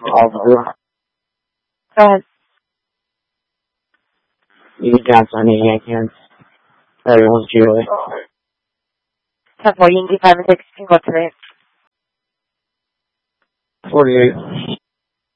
Officer, Go ahead. you got Sunny Hankins. Everyone's Julie. 10-4, Yankee 5 and 6, can go today. 48.